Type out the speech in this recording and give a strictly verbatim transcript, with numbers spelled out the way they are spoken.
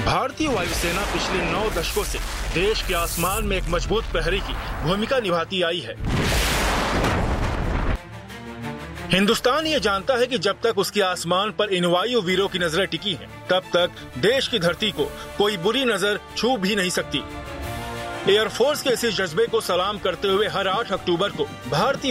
भारतीय वायुसेना पिछले नौ दशकों से देश के आसमान में एक मजबूत प्रहरी की भूमिका निभाती आई है। हिंदुस्तान ये जानता है कि जब तक उसके आसमान पर इन वायु वीरों की नजरें टिकी हैं, तब तक देश की धरती को कोई बुरी नजर छू भी नहीं सकती। एयरफोर्स के इस जज्बे को सलाम करते हुए हर आठ अक्टूबर को भारतीय